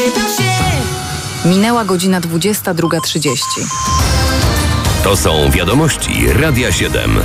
Minęła godzina 22:30. To są wiadomości Radia 7.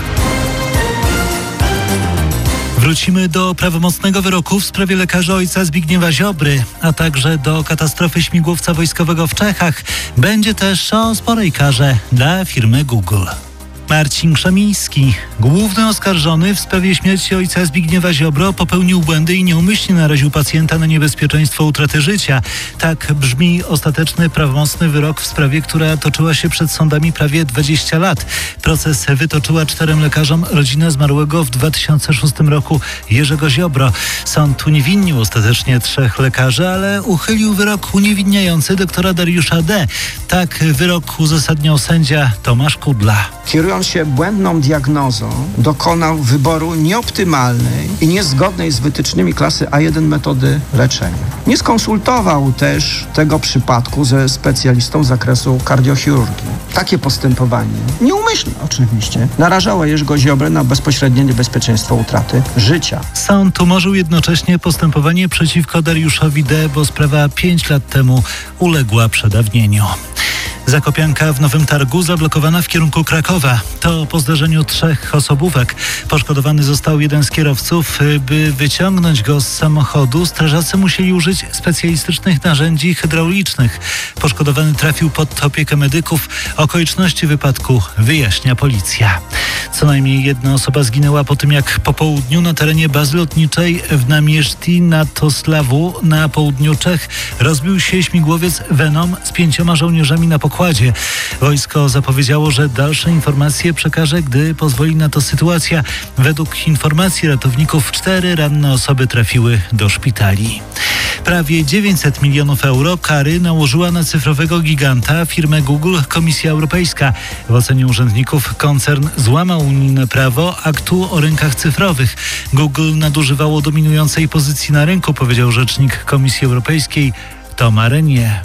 Wrócimy do prawomocnego wyroku w sprawie lekarza ojca Zbigniewa Ziobry, a także do katastrofy śmigłowca wojskowego w Czechach. Będzie też o sporej karze dla firmy Google. Marcin Krzemiński, główny oskarżony w sprawie śmierci ojca Zbigniewa Ziobro, popełnił błędy i nieumyślnie naraził pacjenta na niebezpieczeństwo utraty życia. Tak brzmi ostateczny prawomocny wyrok w sprawie, która toczyła się przed sądami prawie 20 lat. Proces wytoczyła 4 lekarzom rodzina zmarłego w 2006 roku Jerzego Ziobro. Sąd uniewinnił ostatecznie 3 lekarzy, ale uchylił wyrok uniewinniający doktora Dariusza D. Tak wyrok uzasadniał sędzia Tomasz Kudla. Kierując się błędną diagnozą, dokonał wyboru nieoptymalnej i niezgodnej z wytycznymi klasy A1 metody leczenia. Nie skonsultował też tego przypadku ze specjalistą z zakresu kardiochirurgii. Takie postępowanie, nieumyślne oczywiście, narażało Jerzego Ziobrę na bezpośrednie niebezpieczeństwo utraty życia. Sąd umorzył jednocześnie postępowanie przeciwko Dariuszowi D., bo sprawa 5 lat temu uległa przedawnieniu. Zakopianka w Nowym Targu zablokowana w kierunku Krakowa. To po zdarzeniu 3 osobówek. Poszkodowany został jeden z kierowców. By wyciągnąć go z samochodu, strażacy musieli użyć specjalistycznych narzędzi hydraulicznych. Poszkodowany trafił pod opiekę medyków. Okoliczności wypadku wyjaśnia policja. Co najmniej 1 osoba zginęła po tym, jak po południu na terenie bazy lotniczej w Namieszti nad Toslawu na południu Czech rozbił się śmigłowiec Venom z 5 żołnierzami na pokładzie. Wojsko zapowiedziało, że dalsze informacje przekaże, gdy pozwoli na to sytuacja. Według informacji ratowników 4 ranne osoby trafiły do szpitali. Prawie 900 milionów euro kary nałożyła na cyfrowego giganta firmę Google Komisja Europejska. W ocenie urzędników koncern złamał unijne prawo aktu o rynkach cyfrowych. Google nadużywało dominującej pozycji na rynku, powiedział rzecznik Komisji Europejskiej Thomas Renier.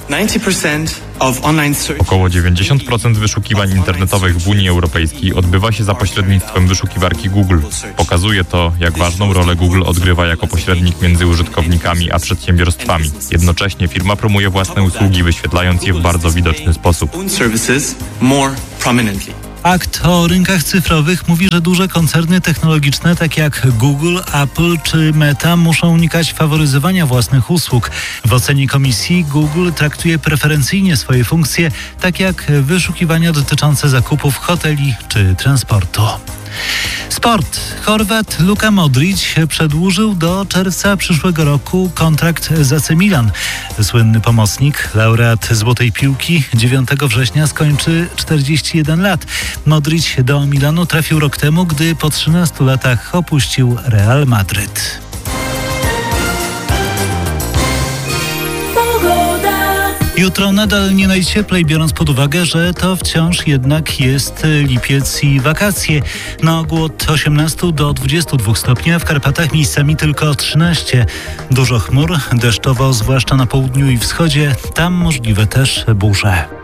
Około 90% wyszukiwań internetowych w Unii Europejskiej odbywa się za pośrednictwem wyszukiwarki Google. Pokazuje to, jak ważną rolę Google odgrywa jako pośrednik między użytkownikami a przedsiębiorstwami. Jednocześnie firma promuje własne usługi, wyświetlając je w bardzo widoczny sposób. Akt o rynkach cyfrowych mówi, że duże koncerny technologiczne, takie jak Google, Apple czy Meta, muszą unikać faworyzowania własnych usług. W ocenie komisji Google traktuje preferencyjnie swoje funkcje, tak jak wyszukiwania dotyczące zakupów, hoteli czy transportu. Sport. Chorwat Luka Modrić przedłużył do czerwca przyszłego roku kontrakt z AC Milan. Słynny pomocnik, laureat Złotej Piłki, 9 września skończy 41 lat. Modrić do Milanu trafił rok temu, gdy po 13 latach opuścił Real Madryt. Jutro nadal nie najcieplej, biorąc pod uwagę, że to wciąż jednak jest lipiec i wakacje. Na ogół od 18 do 22 stopni, a w Karpatach miejscami tylko 13. Dużo chmur, deszczowo, zwłaszcza na południu i wschodzie. Tam możliwe też burze.